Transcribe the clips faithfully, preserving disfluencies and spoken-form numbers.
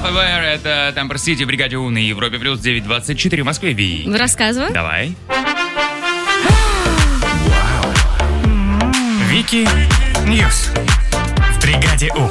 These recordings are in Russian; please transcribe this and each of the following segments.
ФБР, это Тампер Сити, бригаде У на Европе плюс девять двадцать четыре в Москве. Ви. Рассказывай. Давай. Вики Ньюс в бригаде У.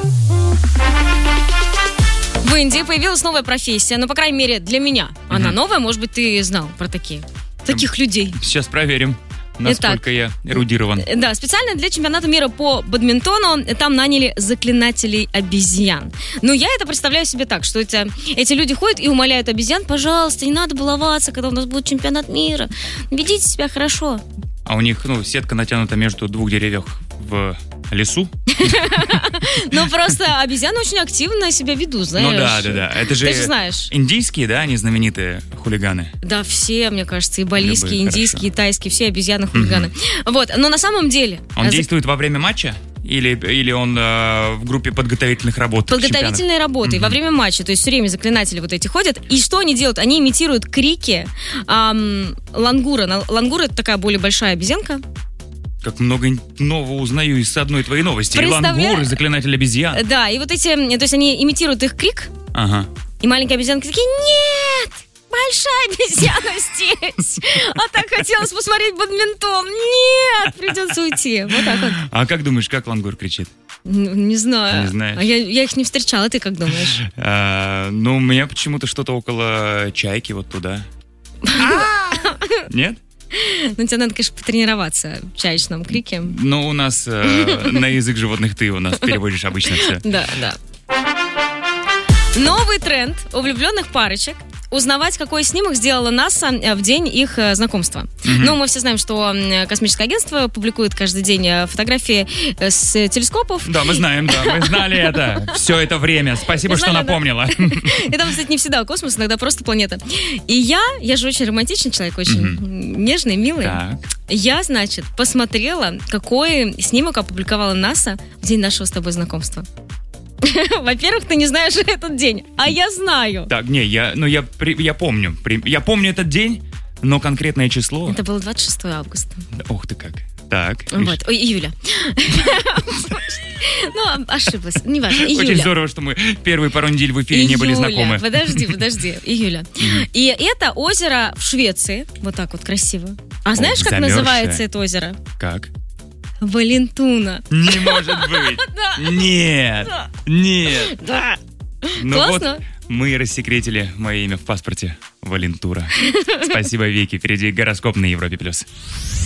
В Индии появилась новая профессия, ну, по крайней мере, для меня. Она Мгм. новая, может быть, ты знал про такие. Таких людей. Сейчас проверим, насколько я эрудирован. Да, специально для чемпионата мира по бадминтону там наняли заклинателей обезьян. Но я это представляю себе так, что эти, эти люди ходят и умоляют обезьян: пожалуйста, не надо баловаться, когда у нас будет чемпионат мира. Ведите себя хорошо. А у них, ну, сетка натянута между двух деревьев в лесу. Но просто обезьяны очень активно себя ведут, знаешь. Ну да, да, да. Это же Ты же знаешь. индийские, да, они знаменитые хулиганы. Да, все, мне кажется, и балийские, Любые, и индийские, хорошо. и тайские, все обезьяны-хулиганы. Вот, но на самом деле... Он а, действует во время матча? Или, или он э, в группе подготовительных работ? к Подготовительные работы Мгм. во время матча, то есть все время заклинатели вот эти ходят. И что они делают? Они имитируют крики ам, лангура. На- Лангур — это такая более большая обезьянка. чемпионатам? Как много нового узнаю из одной твоей новости. И Представля- лангур, и заклинатель обезьян. Да, и вот эти, то есть они имитируют их крик, Ага. и маленькие обезьянки такие: нет! Большая обезьяна здесь! А так хотелось посмотреть бадминтон! Нет! Придется уйти. Вот так вот. А как думаешь, как лангур кричит? Н- Не знаю. Не знаешь. А я, я их не встречала, ты как думаешь? А, ну, у меня почему-то что-то около чайки вот туда. Нет? Ну, тебе надо, конечно, потренироваться в чаечном крике. Ну, у нас э, на язык животных ты у нас переводишь обычно все. Да, да. Новый тренд у влюбленных парочек — узнавать, какой снимок сделала НАСА в день их э, знакомства. Мгм. Ну, мы все знаем, что м, космическое агентство публикует каждый день э, фотографии э, с телескопов. Да, мы знаем, да, мы знали это все это время. Спасибо, Мы что знали, да. напомнила. И там, кстати, не всегда космос, иногда просто планета. И я, я же очень романтичный человек, очень нежный, милый. Так. Я, значит, посмотрела, какой снимок опубликовала НАСА в день нашего с тобой знакомства. Во-первых, ты не знаешь этот день, а я знаю. Так, не, я, ну я, при- я помню, при- я помню этот день, но конкретное число. Это было двадцать шестого августа. Да, ух ты как. Так. Вот, ой, июля. Ну, ошиблась, неважно, Очень июля. здорово, что мы первые пару недель в эфире не были Июля. знакомы. Подожди, подожди, июля. И это озеро в Швеции, вот так вот красиво. А знаешь, как замерзшее. называется это озеро? Как? Валентуна. Не может быть. Нет. Да. Нет. Да. Ну Классно. вот, мы рассекретили мое имя в паспорте. Валентура. Спасибо, Вики. Впереди гороскоп на Европе+. плюс.